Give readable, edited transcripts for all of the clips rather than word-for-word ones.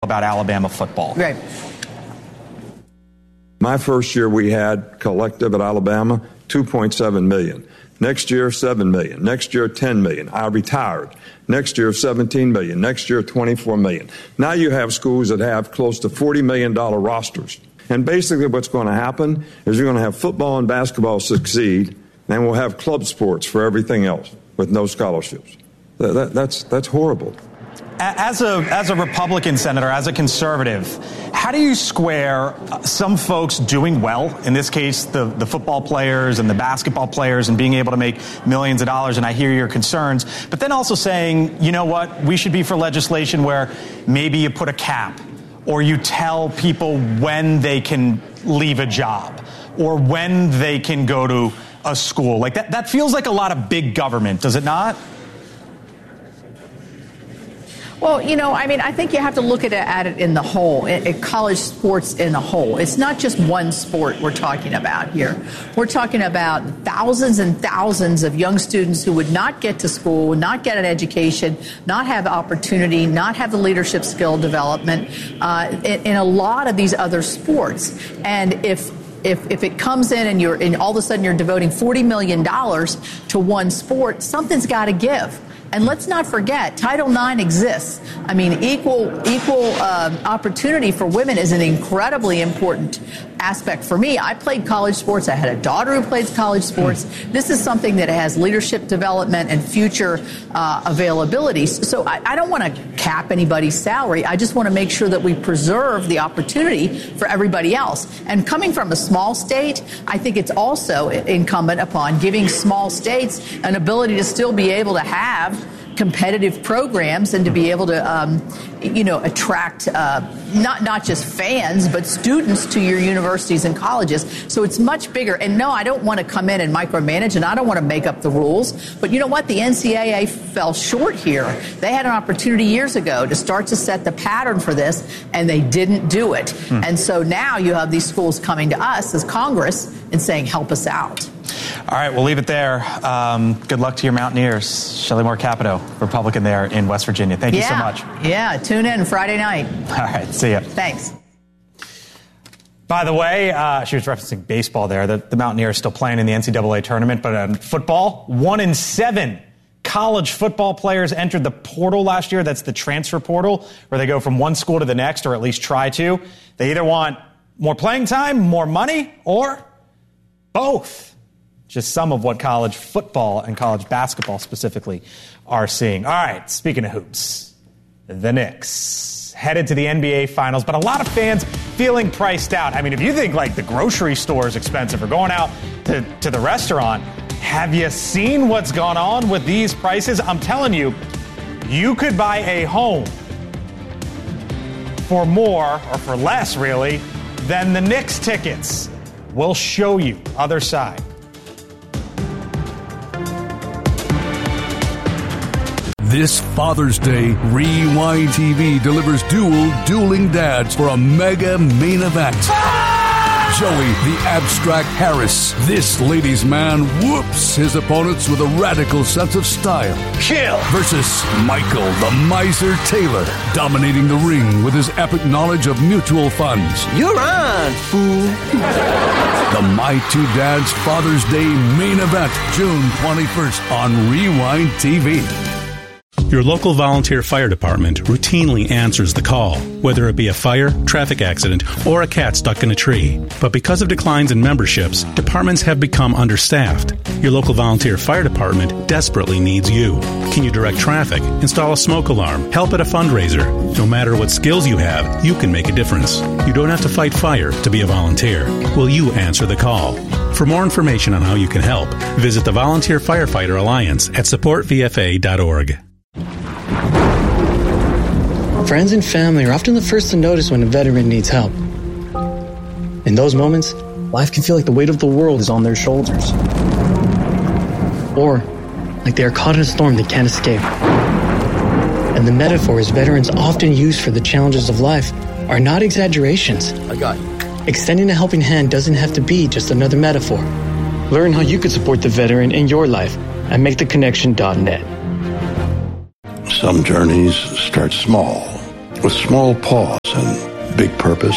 about Alabama football. Right. My first year we had collective at Alabama, 2.7 million. Next year, 7 million. Next year, 10 million. I retired. Next year, 17 million. Next year, 24 million. Now you have schools that have close to $40 million rosters. And basically what's going to happen is you're going to have football and basketball succeed, and we'll have club sports for everything else with no scholarships. That's horrible. As a Republican senator, as a conservative, how do you square some folks doing well, in this case, the football players and the basketball players, and being able to make millions of dollars, and I hear your concerns, but then also saying, you know what, we should be for legislation where maybe you put a cap, or you tell people when they can leave a job, or when they can go to a school. Like that feels like a lot of big government, does it not? Well, I think you have to look at it in the whole, at college sports in the whole. It's not just one sport we're talking about here. We're talking about thousands and thousands of young students who would not get to school, not get an education, not have opportunity, not have the leadership skill development in a lot of these other sports. And if it comes in and all of a sudden you're devoting $40 million to one sport, something's got to give. And let's not forget, Title IX exists. I mean, equal opportunity for women is an incredibly important aspect for me. I played college sports. I had a daughter who plays college sports. This is something that has leadership development and future availability. So I don't want to cap anybody's salary. I just want to make sure that we preserve the opportunity for everybody else. And coming from a small state, I think it's also incumbent upon giving small states an ability to still be able to have competitive programs and to be able to, attract not just fans, but students to your universities and colleges. So it's much bigger. And no, I don't want to come in and micromanage, and I don't want to make up the rules. But you know what? The NCAA fell short here. They had an opportunity years ago to start to set the pattern for this, and they didn't do it. And so now you have these schools coming to us as Congress and saying, help us out. All right, we'll leave it there. Good luck to your Mountaineers. Shelley Moore Capito, Republican there in West Virginia. Thank you so much. Yeah, tune in Friday night. All right, see ya. Thanks. By the way, she was referencing baseball there. The Mountaineers still playing in the NCAA tournament, but football, 1 in 7 college football players entered the portal last year. That's the transfer portal, where they go from one school to the next, or at least try to. They either want more playing time, more money, or both. Just some of what college football and college basketball specifically are seeing. All right, speaking of hoops, the Knicks headed to the NBA Finals, but a lot of fans feeling priced out. I mean, if you think like the grocery store is expensive or going out to the restaurant, have you seen what's gone on with these prices? I'm telling you, you could buy a home for more, or for less really, than the Knicks tickets. We'll show you other side. This Father's Day, Rewind TV delivers dueling dads for a mega main event. Joey, the abstract Harris, this ladies' man, whoops his opponents with a radical sense of style. Kill! Versus Michael, the miser Taylor, dominating the ring with his epic knowledge of mutual funds. You're on, fool. The My Two Dads Father's Day main event, June 21st on Rewind TV. Your local volunteer fire department routinely answers the call, whether it be a fire, traffic accident, or a cat stuck in a tree. But because of declines in memberships, departments have become understaffed. Your local volunteer fire department desperately needs you. Can you direct traffic, install a smoke alarm, help at a fundraiser? No matter what skills you have, you can make a difference. You don't have to fight fire to be a volunteer. Will you answer the call? For more information on how you can help, visit the Volunteer Firefighter Alliance at supportvfa.org. Friends and family are often the first to notice when a veteran needs help. In those moments, life can feel like the weight of the world is on their shoulders. Or like they are caught in a storm they can't escape. And the metaphors veterans often use for the challenges of life are not exaggerations. I got you. Extending a helping hand doesn't have to be just another metaphor. Learn how you could support the veteran in your life at MakeTheConnection.net. Some journeys start small, with small paws and big purpose.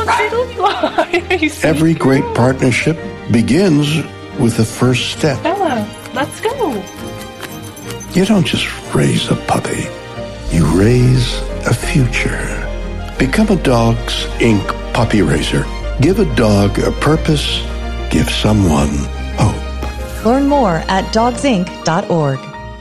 Every great partnership begins with the first step. Bella, let's go. You don't just raise a puppy. You raise a future. Become a Dogs Inc. puppy raiser. Give a dog a purpose. Give someone hope. Learn more at dogsinc.org.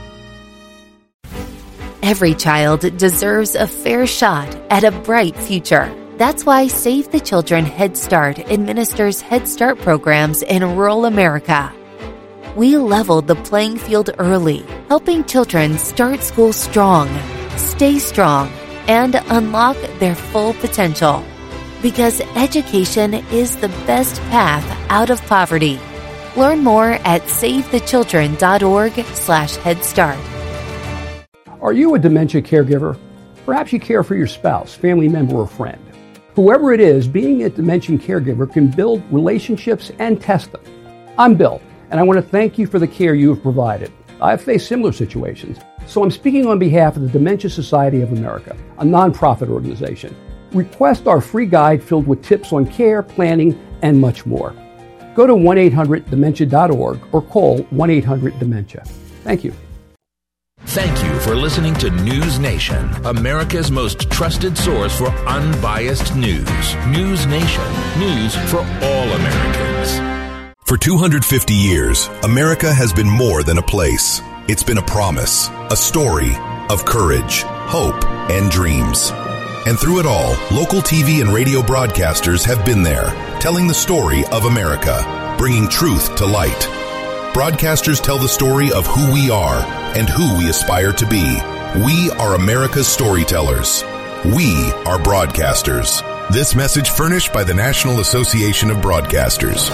Every child deserves a fair shot at a bright future. That's why Save the Children Head Start administers Head Start programs in rural America. We leveled the playing field early, helping children start school strong, stay strong, and unlock their full potential. Because education is the best path out of poverty. Learn more at savethechildren.org/Head Start. Are you a dementia caregiver? Perhaps you care for your spouse, family member, or friend. Whoever it is, being a dementia caregiver can build relationships and test them. I'm Bill, and I want to thank you for the care you have provided. I've faced similar situations, so I'm speaking on behalf of the Dementia Society of America, a nonprofit organization. Request our free guide filled with tips on care, planning, and much more. Go to 1-800-DEMENTIA.org or call 1-800-DEMENTIA. Thank you. Thank you for listening to News Nation, America's most trusted source for unbiased news. News Nation, news for all Americans. For 250 years, America has been more than a place. It's been a promise, a story of courage, hope, and dreams. And through it all, local TV and radio broadcasters have been there, telling the story of America, bringing truth to light. Broadcasters tell the story of who we are and who we aspire to be. We are America's storytellers. We are broadcasters. This message furnished by the National Association of Broadcasters.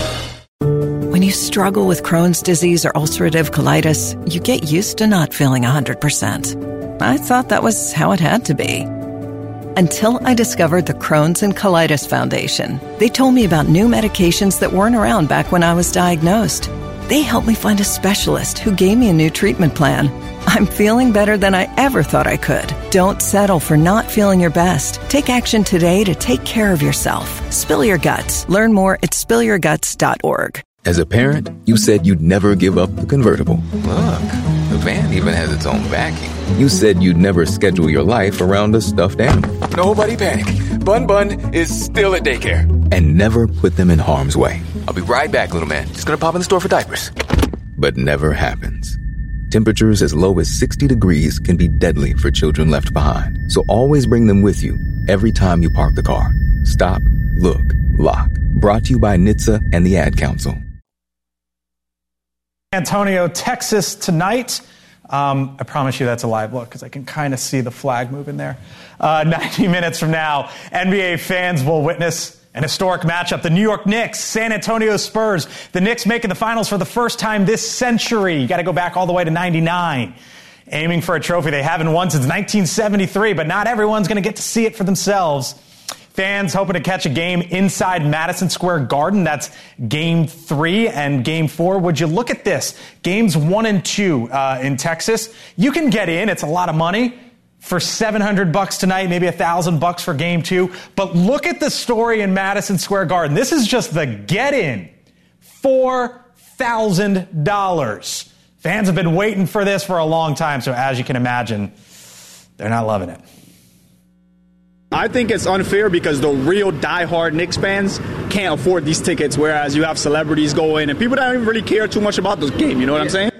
When you struggle with Crohn's disease or ulcerative colitis, you get used to not feeling 100%. I thought that was how it had to be. Until I discovered the Crohn's and Colitis Foundation. They told me about new medications that weren't around back when I was diagnosed. They helped me find a specialist who gave me a new treatment plan. I'm feeling better than I ever thought I could. Don't settle for not feeling your best. Take action today to take care of yourself. Spill your guts. Learn more at spillyourguts.org. As a parent, you said you'd never give up the convertible. Look, the van even has its own backing. You said you'd never schedule your life around a stuffed animal. Nobody panic. Bun Bun is still at daycare. And never put them in harm's way. I'll be right back, little man. Just gonna pop in the store for diapers. But never happens. Temperatures as low as 60 degrees can be deadly for children left behind. So always bring them with you every time you park the car. Stop, look, lock. Brought to you by NHTSA and the Ad Council. Antonio, Texas tonight. I promise you that's a live look because I can kind of see the flag moving there. 90 minutes from now, NBA fans will witness an historic matchup. The New York Knicks, San Antonio Spurs. The Knicks making the finals for the first time this century. You got to go back all the way to 99. Aiming for a trophy they haven't won since 1973, but not everyone's going to get to see it for themselves. Fans hoping to catch a game inside Madison Square Garden. That's Game 3 and Game 4. Would you look at this? Games 1 and 2 in Texas. You can get in. It's a lot of money for $700 tonight, maybe $1,000 for Game 2. But look at the story in Madison Square Garden. This is just the get-in. $4,000. Fans have been waiting for this for a long time, so as you can imagine, they're not loving it. I think it's unfair because the real diehard Knicks fans can't afford these tickets, whereas you have celebrities go in and people don't even really care too much about this game. You know what I'm saying?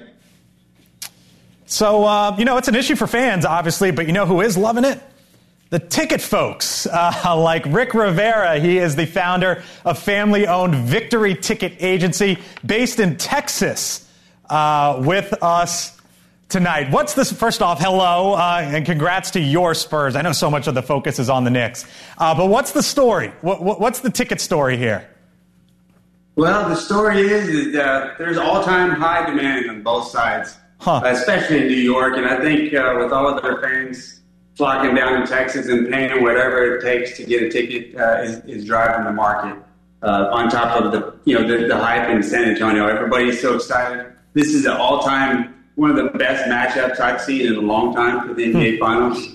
So, it's an issue for fans, obviously, but you know who is loving it? The ticket folks, like Rick Rivera. He is the founder of family-owned Victory Ticket Agency based in Texas with us tonight. What's this? First off, hello, and congrats to your Spurs. I know so much of the focus is on the Knicks. But what's the story? What's the ticket story here? Well, the story is that there's all-time high demand on both sides, especially in New York. And I think with all of their fans flocking down to Texas and paying whatever it takes to get a ticket is driving the market. On top of the hype in San Antonio, everybody's so excited. This is an all-time one of the best matchups I've seen in a long time for the NBA Finals.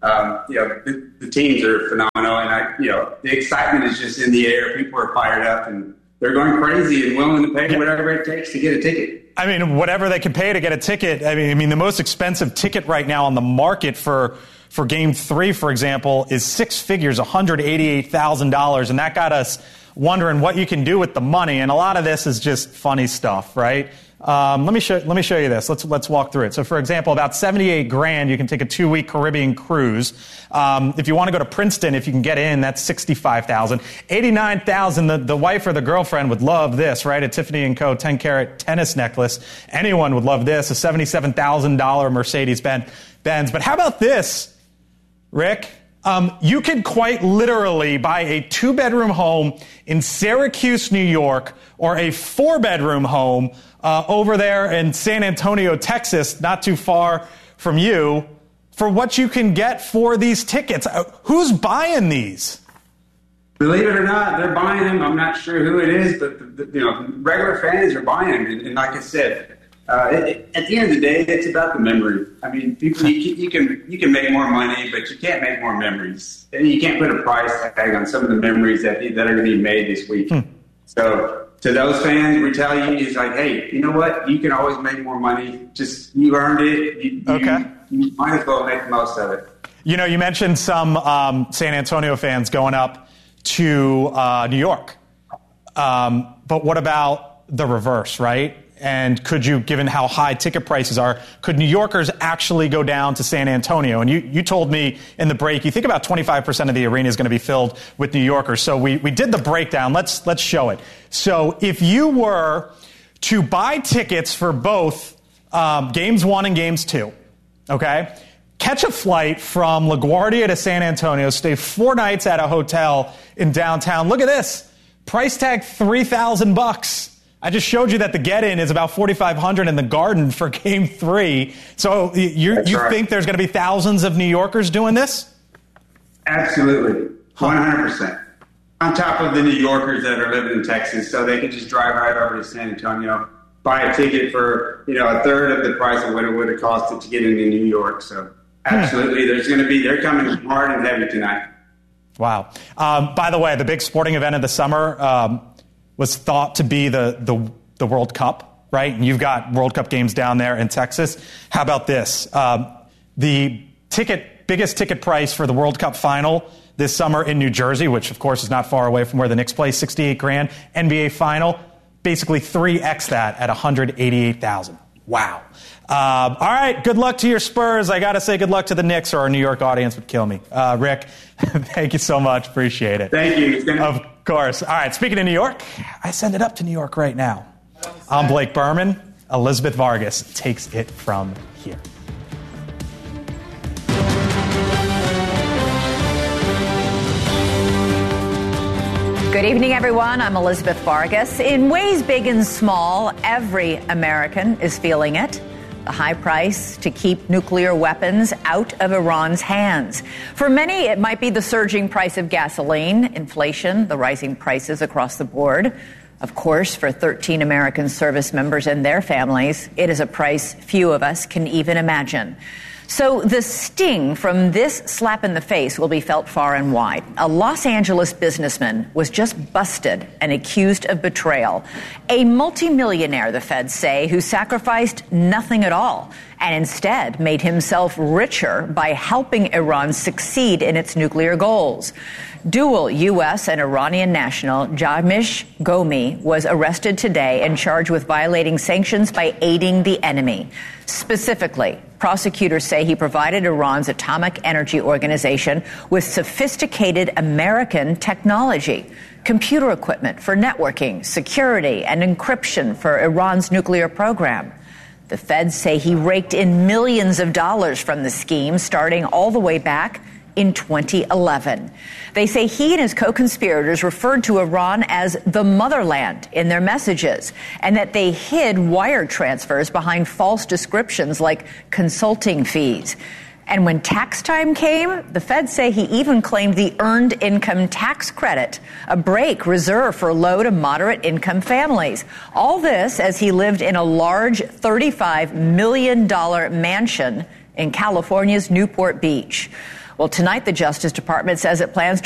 The teams are phenomenal, and the excitement is just in the air. People are fired up, and they're going crazy and willing to pay whatever it takes to get a ticket. I mean, whatever they can pay to get a ticket. I mean, the most expensive ticket right now on the market for Game 3, for example, is six figures, $188,000, and that got us wondering what you can do with the money. And a lot of this is just funny stuff, right? Let me show you this. Let's walk through it. So, for example, about $78,000, you can take a 2-week Caribbean cruise. If you want to go to Princeton, if you can get in, that's $65,000. $89,000. The wife or the girlfriend would love this, right? A Tiffany & Co. 10-carat tennis necklace. Anyone would love this. A $77,000 Mercedes-Benz. But how about this, Rick? You can quite literally buy a 2-bedroom home in Syracuse, New York, or a 4-bedroom home over there in San Antonio, Texas, not too far from you, for what you can get for these tickets. Who's buying these? Believe it or not, they're buying them. I'm not sure who it is, but regular fans are buying them. And like I said, at the end of the day, it's about the memory. I mean, people, you can make more money, but you can't make more memories. And you can't put a price tag on some of the memories that are going to be made this week. So to those fans, we tell you, is like, hey, you know what? You can always make more money. Just, you earned it. You might as well make the most of it. You mentioned some San Antonio fans going up to New York. But what about the reverse, right? And could you, given how high ticket prices are, could New Yorkers actually go down to San Antonio? And you told me in the break, you think about 25% of the arena is going to be filled with New Yorkers. So we did the breakdown. Let's show it. So if you were to buy tickets for both Games 1 and Games 2, okay, catch a flight from LaGuardia to San Antonio, stay 4 nights at a hotel in downtown. Look at this. Price tag $3,000. I just showed you that the get-in is about $4,500 in the Garden for Game 3. So you think there's going to be thousands of New Yorkers doing this? Absolutely, 100%. On top of the New Yorkers that are living in Texas, so they can just drive right over to San Antonio, buy a ticket for a third of the price of what it would have costed to get into New York. So absolutely, they're coming hard and heavy tonight. Wow. By the way, the big sporting event of the summer was thought to be the World Cup, right? And you've got World Cup games down there in Texas. How about this? The biggest ticket price for the World Cup final this summer in New Jersey, which of course is not far away from where the Knicks play, $68,000. NBA final, basically 3x that at $188,000. Wow. All right, good luck to your Spurs. I got to say good luck to the Knicks, or our New York audience would kill me. Rick, thank you so much. Appreciate it. Thank you. Of course. All right, speaking of New York, I send it up to New York right now. I'm Blake Berman. Elizabeth Vargas takes it from here. Good evening, everyone. I'm Elizabeth Vargas. In ways big and small, every American is feeling it. The high price to keep nuclear weapons out of Iran's hands. For many, it might be the surging price of gasoline, inflation, the rising prices across the board. Of course, for 13 American service members and their families, it is a price few of us can even imagine. So the sting from this slap in the face will be felt far and wide. A Los Angeles businessman was just busted and accused of betrayal. A multimillionaire, the feds say, who sacrificed nothing at all and instead made himself richer by helping Iran succeed in its nuclear goals. Dual U.S. and Iranian national Jamish Gomi was arrested today and charged with violating sanctions by aiding the enemy. Specifically, prosecutors say he provided Iran's Atomic Energy Organization with sophisticated American technology, computer equipment for networking, security, and encryption for Iran's nuclear program. The feds say he raked in millions of dollars from the scheme, starting all the way back in 2011. They say he and his co-conspirators referred to Iran as the motherland in their messages, and that they hid wire transfers behind false descriptions like consulting fees. And when tax time came, the feds say he even claimed the Earned Income Tax Credit, a break reserved for low to moderate income families. All this as he lived in a large $35 million mansion in California's Newport Beach. Well, tonight the Justice Department says it plans to